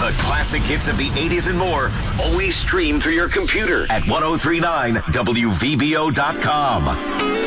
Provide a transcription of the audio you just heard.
The classic hits of the 80s and more, always streamed through your computer at 1039wvbo.com.